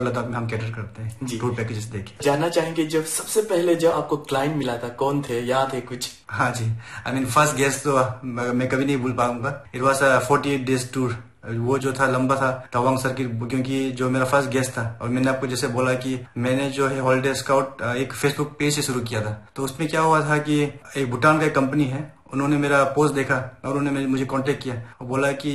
लद्दाख में हम कैटर करते हैं जी। टूर पैकेजेस देके। जानना चाहेंगे जब सबसे पहले जब आपको क्लाइंट मिला था कौन थे, याद है कुछ? हाँ जी, आई मीन फर्स्ट गेस्ट तो मैं कभी नहीं भूल पाऊंगा। It was 48 days tour. वो जो था लंबा था तवांग सर्किट, क्योंकि जो मेरा फर्स्ट गेस्ट था। और मैंने आपको जैसे बोला कि मैंने जो है हॉलीडे स्काउट एक फेसबुक पेज से शुरू किया था। तो उसमें क्या हुआ था कि एक भूटान का एक कंपनी है, उन्होंने मेरा पोस्ट देखा और उन्होंने मुझे कांटेक्ट किया और बोला कि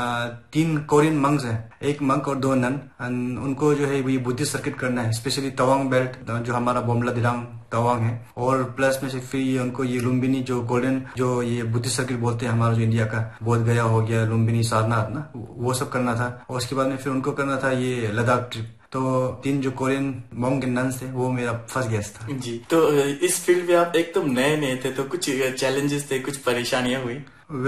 3 कोरियन मंक्स हैं, एक मंक और 2 नन, उनको जो है ये बुद्धिस्ट सर्किट करना है, स्पेशली तवांग बेल्ट जो हमारा बोमला दिरांग तवांग है, और प्लस में से फिर ये उनको ये लुम्बिनी जो गोल्डन जो ये बुद्धिस्ट सर्किट बोलते हैं हमारा जो इंडिया का बोध गया हो गया, लुम्बिनी सारनाथ ना, वो सब करना था। और उसके बाद में फिर उनको करना था ये लद्दाख ट्रिप। तो 3 जो कोरियन मॉन्क एंड नन्स थे वो मेरा फर्स्ट गेस्ट था जी। तो इस फील्ड में आप एकदम नए थे, तो कुछ चैलेंजेस थे, कुछ परेशानियां हुई?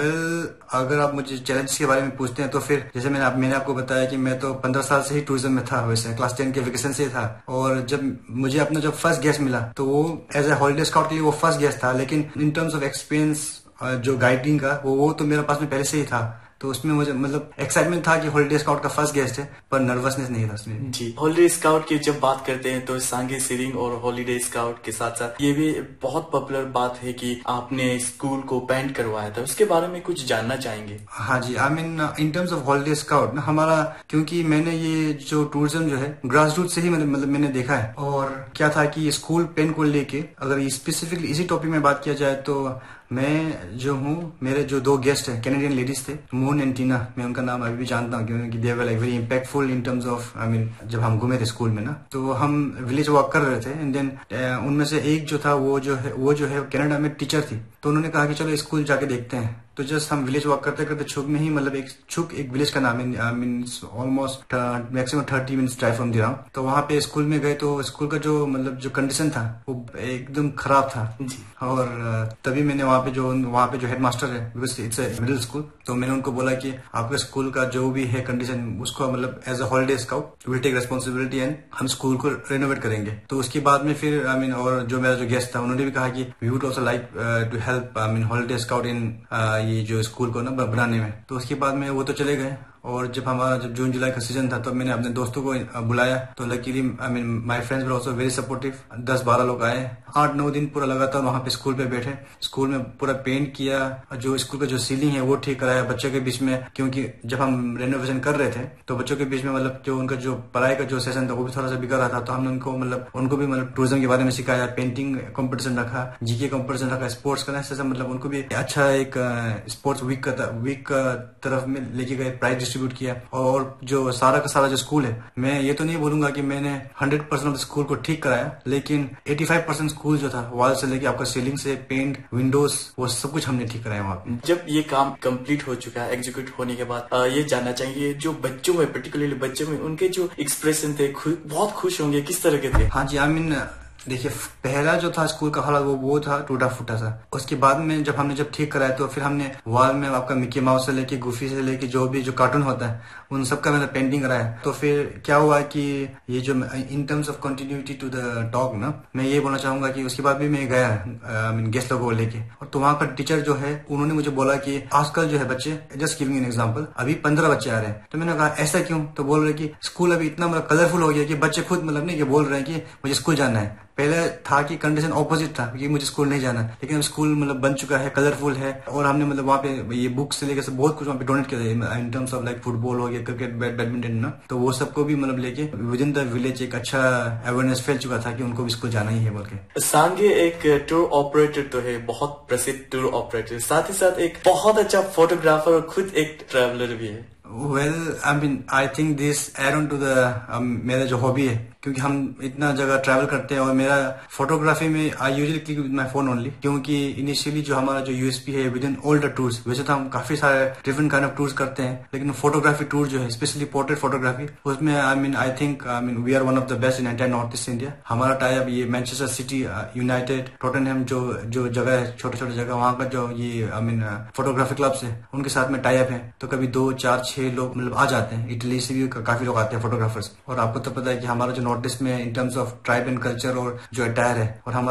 अगर आप मुझे चैलेंज के बारे में पूछते हैं तो फिर जैसे मैंने आपको बताया कि मैं तो 15 साल से ही टूरिज्म में था, वैसे क्लास 10 के वेकेशन से था। और जब मुझे अपना जब फर्स्ट गेस्ट मिला तो वो एज ए हॉलीडे स्काउट के लिए वो फर्स्ट गेस्ट था, लेकिन इन टर्म्स ऑफ एक्सपीरियंस जो गाइडिंग का वो तो मेरे पास में पहले से ही था। तो उसमें मुझे मतलब एक्साइटमेंट था कि हॉलीडे स्काउट का फर्स्ट गेस्ट है, पर नर्वसनेस नहीं था उसमें। जी। हॉलीडे स्काउट की जब बात करते हैं तो सांगे सिरिंग और हॉलीडे स्काउट के साथ साथ ये भी बहुत पॉपुलर बात है कि आपने स्कूल को पेंट करवाया था, उसके बारे में कुछ जानना चाहेंगे? हाँ जी, I mean in terms of holiday scout ना, हमारा क्योंकि मैंने ये जो टूरिज्म जो है ग्रास रूट से ही मतलब मैंने देखा है। और क्या था कि स्कूल पेन को लेके अगर स्पेसिफिकली इसी टॉपिक में बात किया जाए तो मैं जो हूँ, मेरे जो 2 गेस्ट हैं कैनेडियन लेडीज थे, मून एंड टीना, मैं उनका नाम अभी भी जानता हूँ क्योंकि दे were like very impactful in terms of I mean जब हम घूमे थे स्कूल में ना, तो हम विलेज वॉक कर रहे थे एंड देन उनमें से एक जो था वो जो है कनाडा में टीचर थी। तो उन्होंने कहा कि चलो स्कूल जाके देखते हैं। तो जस्ट हम विलेज वॉक करते करते छुक में ही मतलब एक विलेज का नाम है, means almost maximum 30 minutes drive from Dirang. तो वहाँ पे स्कूल में गए तो स्कूल का जो मतलब जो कंडीशन था वो एकदम खराब था जी। और तभी मैंने वहाँ पे जो हेडमास्टर है, because it's a middle school, तो मैंने उनको बोला कि आपके स्कूल का जो भी है कंडीशन उसको मतलब as a holiday scout will take responsibility and हम स्कूल को रेनोवेट करेंगे। तो उसके बाद में फिर आई मीन और जो मेरा जो गेस्ट था उन्होंने भी कहा कि we would also like to help I mean holiday scout इन ये जो स्कूल को ना बनाने में। तो उसके बाद में वो तो चले गए। और जब हमारा जून जुलाई का सीजन था तब मैंने अपने दोस्तों को बुलाया, तो luckily I mean my friends were also very supportive. 10-12 लोग आए, 8-9 दिन पूरा लगातार वहाँ पे स्कूल पे बैठे, स्कूल में पूरा पेंट किया, जो स्कूल का जो सीलिंग है वो ठीक कराया बच्चों के बीच में, क्योंकि जब हम रेनोवेशन कर रहे थे तो बच्चों के बीच में मतलब जो उनका जो पढ़ाई का जो सेशन था वो भी थोड़ा सा बिगड़ रहा था। तो हमने उनको भी मतलब टूरिज्म के बारे में सिखाया, पेंटिंग कॉम्पिटिशन रखा, जीके कॉम्पिटिशन रखा, स्पोर्ट्स का ऐसा मतलब उनको भी अच्छा एक स्पोर्ट्स वीक का तरफ में लेके गए, प्राइज डिस्ट्रीब्यूट किया। और जो सारा का सारा जो स्कूल है, मैं ये तो नहीं बोलूंगा कि मैंने 100% ऑफ स्कूल को ठीक कराया, लेकिन 85% स्कूल जो था वॉल से लेके आपका सीलिंग से पेंट विंडोज वो सब कुछ हमने ठीक कराया वहाँ पे। जब ये काम कंप्लीट हो चुका है, एग्जीक्यूट होने के बाद ये जानना चाहिए जो बच्चों में, पर्टिकुलरली बच्चों में उनके जो एक्सप्रेशन थे बहुत खुश होंगे, किस तरह के थे? हाँ जी, आई मीन देखिए पहला जो था स्कूल का हालत वो था टूटा फूटा सा। उसके बाद में जब हमने ठीक कराया तो फिर हमने वॉल में आपका मिकी माउस से लेके गुफी से लेके जो भी जो कार्टून होता है उन सबका मैंने पेंटिंग कराया। तो फिर क्या हुआ कि ये जो in terms of continuity to the talk ना, मैं ये बोलना चाहूंगा कि उसके बाद भी मैं गया गेस्ट लोगों को लेके, और तो वहाँ का टीचर जो है उन्होंने मुझे बोला कि आजकल जो है बच्चे, जस्ट गिविंग एन एग्जांपल, अभी 15 बच्चे आ रहे हैं। तो मैंने कहा ऐसा क्यों? तो बोल रहे कि स्कूल अभी इतना मतलब कलरफुल हो गया कि बच्चे खुद मतलब नहीं कि बोल रहे हैं कि मुझे स्कूल जाना है। पहले था कि कंडीशन ऑपोजिट था कि मुझे स्कूल नहीं जाना, लेकिन अब स्कूल मतलब बन चुका है, कलरफुल है, और हमने मतलब वहाँ पे ये बुक्स से लेकर बहुत कुछ वहाँ पे डोनेट किया in terms of like football हो गया, क्रिकेट, बैडमिंटन ना। तो वो सबको भी मतलब लेके विद इन द विलेज एक अच्छा अवेयरनेस फैल चुका था कि उनको भी स्कूल जाना ही है बोल के। सांगे एक टूर ऑपरेटर तो है, बहुत प्रसिद्ध टूर ऑपरेटर, साथ ही साथ एक बहुत अच्छा फोटोग्राफर और खुद एक ट्रैवलर भी है। Well I mean I think this ad on to the मेरा जो हॉबी है, क्योंकि हम इतना जगह ट्रैवल करते हैं और मेरा फोटोग्राफी में I usually click with my phone only, क्योंकि इनिशियली जो हमारा जो यूएसपी है with in all the tours, वैसे तो हम काफी सारे डिफरेंट काइंड ऑफ टूर्स करते हैं, लेकिन फोटोग्राफी टूर जो है स्पेशली पोर्ट्रेट फोटोग्राफी, उसमें I think we are one of the best in entire north east India. हमारा टाई अप ये मैनचेस्टर सिटी, यूनाइटेड, टॉटनहम जो जगह है, छोटे छोटे जगह, वहाँ का जो ये फोटोग्राफी क्लब्स है उनके साथ में टाई अप है। तो कभी 2, 4, 6 लोग मतलब आ जाते हैं, इटली से भी काफी लोग आते हैं फोटोग्राफर्स। और आपको तो पता है कि हमारा जो नॉर्थ ईस्ट में in terms of tribe and culture और जो अटायर है, और हमारा